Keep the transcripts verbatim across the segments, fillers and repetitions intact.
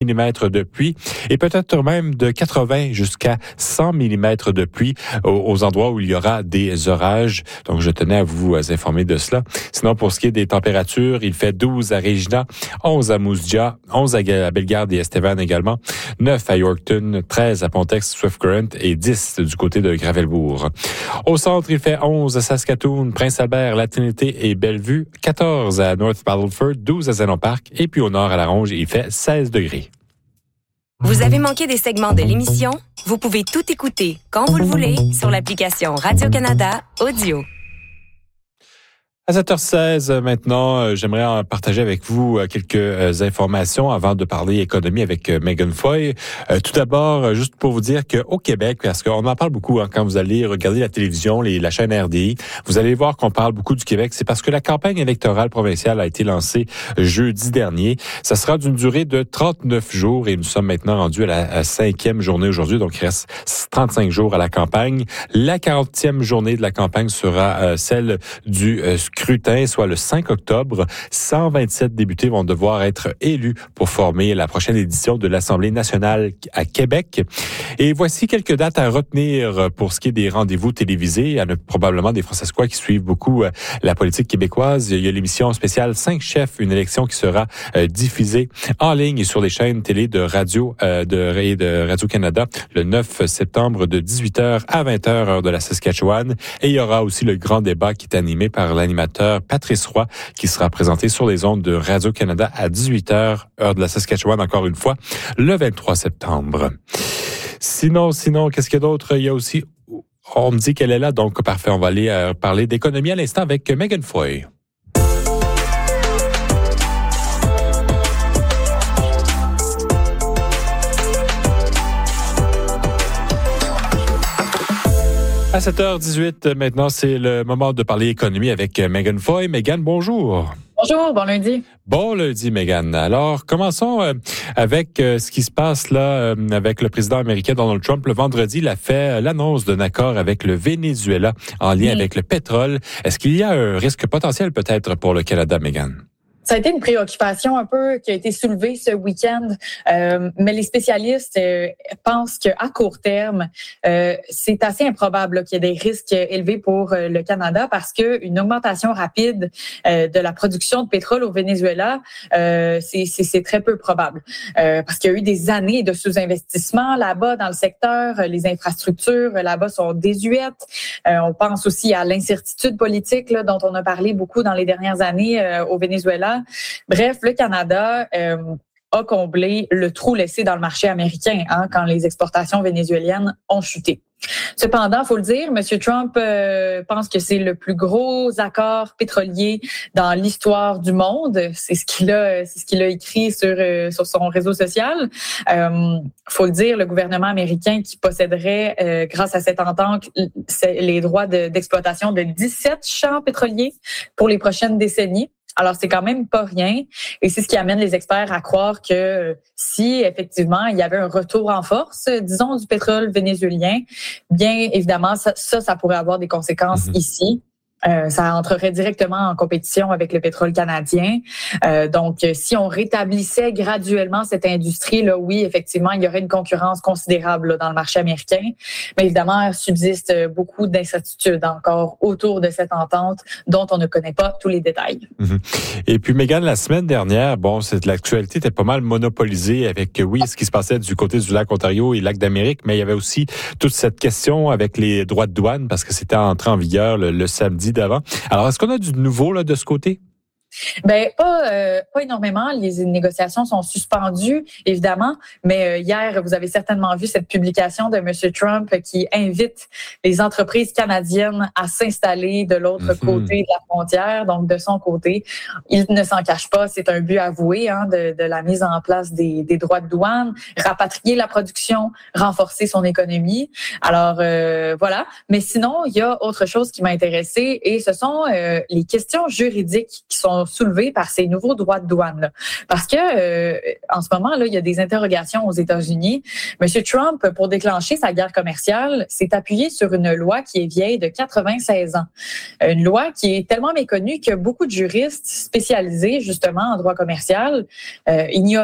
millimètres de pluie et peut-être même de quatre-vingts jusqu'à cent millimètres de pluie aux, aux endroits où il y aura des orages. Donc, je tenais à vous informer de cela. Sinon, pour ce qui est des températures, il fait douze à Regina, onze à Moose-Jaw, onze à Bellegarde et Estevan également, neuf à Yorkton, treize à Pontex, Swift Current et dix du côté de Gravelbourg. Au centre, il fait onze à Saskatoon, Prince-Albert, La Trinité et Bellevue, quatorze à North Battleford, douze à Zenon Park et puis au nord à La Ronge, il fait seize degrés. Vous avez manqué des segments de l'émission? Vous pouvez tout écouter quand vous le voulez sur l'application Radio-Canada Audio. À sept heures seize maintenant, j'aimerais en partager avec vous quelques informations avant de parler économie avec Megan Foy. Tout d'abord, juste pour vous dire qu'au Québec, parce qu'on en parle beaucoup hein, quand vous allez regarder la télévision, les, la chaîne R D I, vous allez voir qu'on parle beaucoup du Québec. C'est parce que la campagne électorale provinciale a été lancée jeudi dernier. Ça sera d'une durée de trente-neuf jours et nous sommes maintenant rendus à la à cinquième journée aujourd'hui, donc il reste trente-cinq jours à la campagne. La quarantième journée de la campagne sera euh, celle du euh, scrutin, soit le cinq octobre. cent vingt-sept députés vont devoir être élus pour former la prochaine édition de l'Assemblée nationale à Québec. Et voici quelques dates à retenir pour ce qui est des rendez-vous télévisés. Il y en a probablement des Françaiscois qui suivent beaucoup la politique québécoise. Il y a l'émission spéciale cinq chefs, une élection qui sera diffusée en ligne et sur les chaînes télé de radio euh, de, et de Radio-Canada le neuf septembre de dix-huit heures à vingt heures, heure de la Saskatchewan. Et il y aura aussi le grand débat qui est animé par l'animateur Patrice Roy, qui sera présenté sur les ondes de Radio-Canada à dix-huit heures, heure de la Saskatchewan, encore une fois, le vingt-trois septembre. Sinon, sinon, qu'est-ce qu'il y a d'autre? Il y a aussi, on me dit qu'elle est là, donc parfait, on va aller euh, parler d'économie à l'instant avec Megan Foy. À sept heures dix-huit, maintenant, c'est le moment de parler économie avec Megan Foy. Megan, bonjour. Bonjour, bon lundi. Bon lundi, Megan. Alors, commençons euh, avec euh, ce qui se passe là euh, avec le président américain Donald Trump. Le vendredi, il a fait euh, l'annonce d'un accord avec le Venezuela en lien oui. avec le pétrole. Est-ce qu'il y a un risque potentiel peut-être pour le Canada, Megan? Ça a été une préoccupation un peu qui a été soulevée ce week-end, euh, mais les spécialistes euh, pensent qu'à court terme, euh, c'est assez improbable là, qu'il y ait des risques élevés pour euh, le Canada parce que une augmentation rapide euh, de la production de pétrole au Venezuela, euh, c'est, c'est, c'est très peu probable euh, parce qu'il y a eu des années de sous-investissement là-bas dans le secteur, les infrastructures là-bas sont désuètes. Euh, on pense aussi à l'incertitude politique là, dont on a parlé beaucoup dans les dernières années euh, au Venezuela. Bref, le Canada euh, a comblé le trou laissé dans le marché américain hein, quand les exportations vénézuéliennes ont chuté. Cependant, il faut le dire, M. Trump euh, pense que c'est le plus gros accord pétrolier dans l'histoire du monde. C'est ce qu'il a, c'est ce qu'il a écrit sur euh, sur son réseau social. Euh, faut le dire, le gouvernement américain qui posséderait, euh, grâce à cette entente, les droits de, d'exploitation de dix-sept champs pétroliers pour les prochaines décennies. Alors, c'est quand même pas rien. Et c'est ce qui amène les experts à croire que si, effectivement, il y avait un retour en force, disons, du pétrole vénézuélien, bien évidemment, ça, ça, ça pourrait avoir des conséquences mmh. ici. Euh, ça entrerait directement en compétition avec le pétrole canadien. Euh, donc, si on rétablissait graduellement cette industrie, là, oui, effectivement, il y aurait une concurrence considérable là, dans le marché américain. Mais évidemment, il subsiste beaucoup d'incertitudes encore autour de cette entente dont on ne connaît pas tous les détails. Mm-hmm. Et puis, Mégane, la semaine dernière, bon, c'est, l'actualité était pas mal monopolisée avec, oui, ce qui se passait du côté du lac Ontario et lac d'Amérique, mais il y avait aussi toute cette question avec les droits de douane parce que c'était entré en vigueur le, le samedi d'avant. Alors, est-ce qu'on a du nouveau là de ce côté? Ben pas euh, pas énormément. Les négociations sont suspendues, évidemment. Mais euh, hier, vous avez certainement vu cette publication de M. Trump qui invite les entreprises canadiennes à s'installer de l'autre mm-hmm. côté de la frontière. Donc, de son côté, il ne s'en cache pas. C'est un but avoué hein, de, de la mise en place des, des droits de douane, rapatrier la production, renforcer son économie. Alors, euh, voilà. Mais sinon, il y a autre chose qui m'a intéressée et ce sont euh, les questions juridiques qui sont soulevées par ces nouveaux droits de douane là. Parce que euh, en ce moment là, il y a des interrogations aux États-Unis. Monsieur Trump, pour déclencher sa guerre commerciale, s'est appuyé sur une loi qui est vieille de quatre-vingt-seize ans. Une loi qui est tellement méconnue que beaucoup de juristes spécialisés justement en droit commercial euh, ignoraient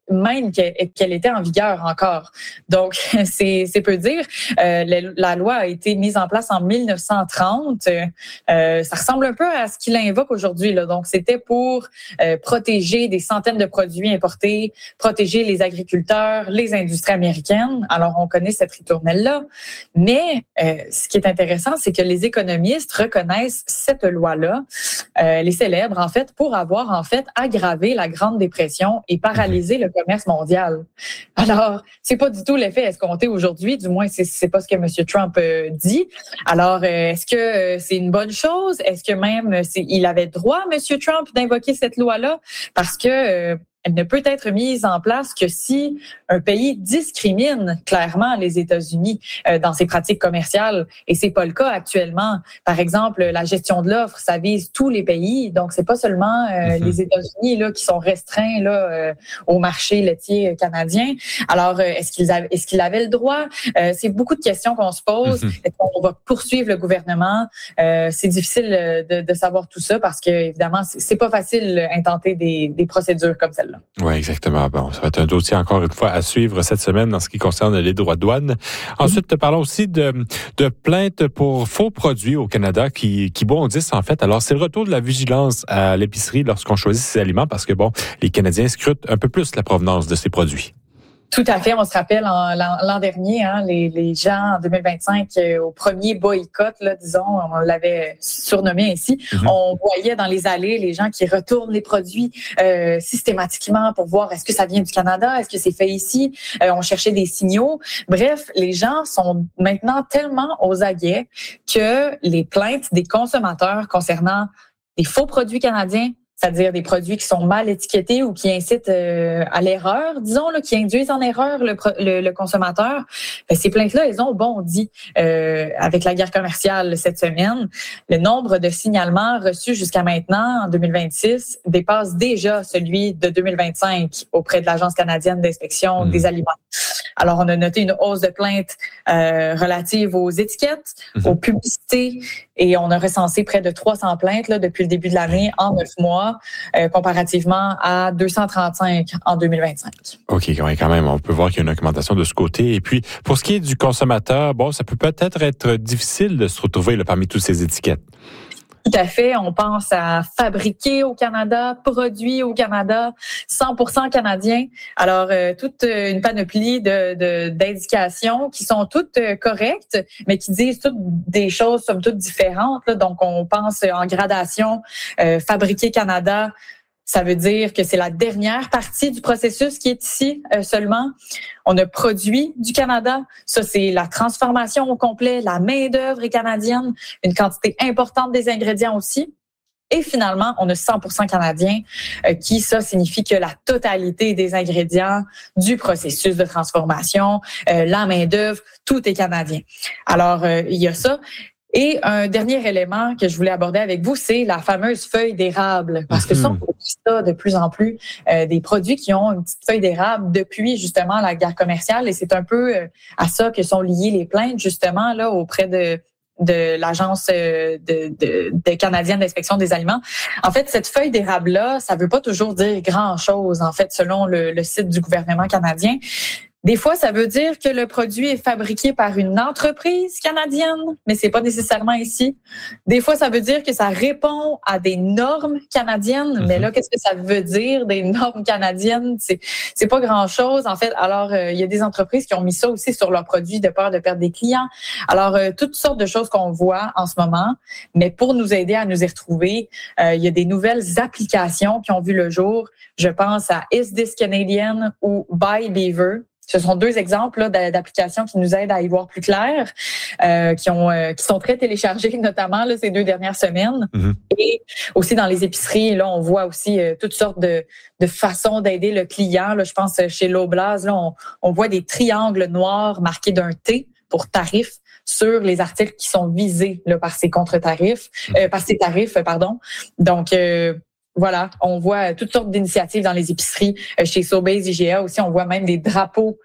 même qu'elle était en vigueur encore. Donc, c'est, c'est peu dire. Euh, la, la loi a été mise en place en mille neuf cent trente. Euh, ça ressemble un peu à ce qu'il invoque aujourd'hui, là. Donc, c'était pour euh, protéger des centaines de produits importés, protéger les agriculteurs, les industries américaines. Alors, on connaît cette ritournelle-là. Mais euh, ce qui est intéressant, c'est que les économistes reconnaissent cette loi-là, euh, les célèbres, en fait, pour avoir, en fait, aggravé la Grande Dépression et paralysé le commerce mondial. Alors, c'est pas du tout l'effet escompté aujourd'hui, du moins, c'est, c'est pas ce que M. Trump euh, dit. Alors, euh, est-ce que euh, c'est une bonne chose? Est-ce que même c'est, il avait droit, M. Trump, d'invoquer cette loi-là? Parce que euh, elle ne peut être mise en place que si un pays discrimine clairement les États-Unis euh, dans ses pratiques commerciales. Et c'est pas le cas actuellement. Par exemple, la gestion de l'offre, ça vise tous les pays. Donc, c'est pas seulement euh, mm-hmm. les États-Unis là qui sont restreints là euh, au marché laitier canadien. Alors, euh, est-ce qu'ils avaient, est-ce qu'ils avaient le droit? Euh, c'est beaucoup de questions qu'on se pose. Mm-hmm. Est-ce qu'on va poursuivre le gouvernement? Euh, c'est difficile de, de savoir tout ça parce que, évidemment, c'est, c'est pas facile d'intenter des, des procédures comme celle-là. Oui, exactement. Bon, ça va être un dossier encore une fois à suivre cette semaine dans ce qui concerne les droits de douane. Ensuite, mmh. parlons aussi de, de plaintes pour faux produits au Canada qui, qui bondissent en fait. Alors, c'est le retour de la vigilance à l'épicerie lorsqu'on choisit ses aliments parce que bon, les Canadiens scrutent un peu plus la provenance de ces produits. Tout à fait. On se rappelle en, l'an, l'an dernier, hein, les, les gens en deux mille vingt-cinq, euh, au premier boycott, là, disons, on l'avait surnommé ainsi, mm-hmm. on voyait dans les allées les gens qui retournent les produits euh, systématiquement pour voir est-ce que ça vient du Canada, est-ce que c'est fait ici. Euh, on cherchait des signaux. Bref, les gens sont maintenant tellement aux aguets que les plaintes des consommateurs concernant des faux produits canadiens, c'est-à-dire des produits qui sont mal étiquetés ou qui incitent euh, à l'erreur, disons, là, qui induisent en erreur le, le, le consommateur. Ben, ces plaintes-là, elles ont bondi euh, avec la guerre commerciale cette semaine. Le nombre de signalements reçus jusqu'à maintenant, en deux mille vingt-six, dépasse déjà celui de deux mille vingt-cinq auprès de l'Agence canadienne d'inspection mmh. des aliments. Alors, on a noté une hausse de plaintes euh, relatives aux étiquettes, mmh. aux publicités, et on a recensé près de trois cents plaintes là, depuis le début de l'année en neuf mois, euh, comparativement à deux cent trente-cinq en deux mille vingt-cinq. OK, quand même, on peut voir qu'il y a une augmentation de ce côté. Et puis, pour ce qui est du consommateur, bon, ça peut peut-être être difficile de se retrouver là, parmi toutes ces étiquettes. Tout à fait. On pense à fabriquer au Canada, produit au Canada, cent pour cent canadien. Alors, euh, toute une panoplie de, de, d'indications qui sont toutes correctes, mais qui disent toutes des choses somme toute différentes. Là. Donc, on pense en gradation, euh, fabriquer Canada. Ça veut dire que c'est la dernière partie du processus qui est ici euh, seulement. On a produit du Canada. Ça, c'est la transformation au complet. La main-d'œuvre est canadienne. Une quantité importante des ingrédients aussi. Et finalement, on a cent pour cent canadien, euh, qui, ça, signifie que la totalité des ingrédients du processus de transformation, euh, la main-d'œuvre, tout est canadien. Alors, euh, il y a ça. Et un dernier élément que je voulais aborder avec vous, c'est la fameuse feuille d'érable. Parce que ça, on voit ça de plus en plus, euh, des produits qui ont une petite feuille d'érable depuis justement la guerre commerciale. Et c'est un peu euh, à ça que sont liées les plaintes, justement, là, auprès de de l'Agence de, de, de canadienne d'inspection des aliments. En fait, cette feuille d'érable-là, ça veut pas toujours dire grand-chose, en fait, selon le, le site du gouvernement canadien. Des fois, ça veut dire que le produit est fabriqué par une entreprise canadienne, mais c'est pas nécessairement ici. Des fois, ça veut dire que ça répond à des normes canadiennes, mm-hmm. mais là, qu'est-ce que ça veut dire, des normes canadiennes? C'est, c'est pas grand-chose, en fait. Alors, euh, il y a des entreprises qui ont mis ça aussi sur leurs produits de peur de perdre des clients. Alors, euh, toutes sortes de choses qu'on voit en ce moment, mais pour nous aider à nous y retrouver, euh, il y a des nouvelles applications qui ont vu le jour. Je pense à Is This Canadian ou Buy Beaver. Ce sont deux exemples là, d'applications qui nous aident à y voir plus clair, euh, qui ont, euh, qui sont très téléchargées, notamment là, ces deux dernières semaines. Mm-hmm. Et aussi dans les épiceries, là, on voit aussi euh, toutes sortes de, de façons d'aider le client. Là, je pense chez Loblaws, là, on, on voit des triangles noirs marqués d'un T pour tarif sur les articles qui sont visés là, par ces contre-tarifs, euh, par ces tarifs, pardon. Donc euh, Voilà, on voit toutes sortes d'initiatives dans les épiceries. Chez Sobeys, I G A aussi, on voit même des drapeaux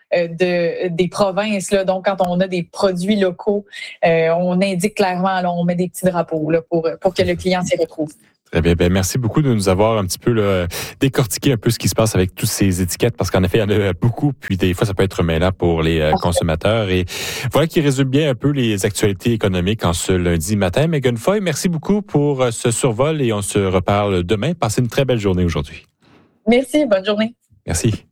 de des provinces. Là. Donc, quand on a des produits locaux, euh, on indique clairement, là, on met des petits drapeaux là, pour, pour que le client s'y retrouve. Très bien. Ben, merci beaucoup de nous avoir un petit peu là, décortiqué un peu ce qui se passe avec toutes ces étiquettes, parce qu'en effet, il y en a beaucoup, puis des fois, ça peut être mêlant pour les euh, consommateurs. Et voilà qui résume bien un peu les actualités économiques en ce lundi matin. Megan Foy, merci beaucoup pour euh, ce survol et on se reparle demain. Passez une très belle journée aujourd'hui. Merci, bonne journée. Merci.